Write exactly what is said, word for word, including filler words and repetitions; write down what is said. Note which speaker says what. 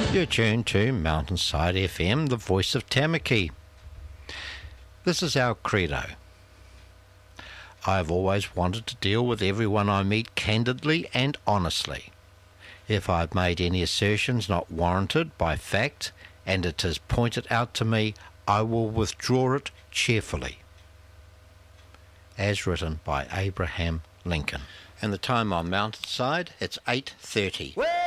Speaker 1: You're tuned to Mountainside F M, the voice of Tamaki. This is our credo. I have always wanted to deal with everyone I meet candidly and honestly. If I have made any assertions not warranted by fact, and it is pointed out to me, I will withdraw it cheerfully. As written by Abraham Lincoln. And the time on Mountainside, it's eight thirty.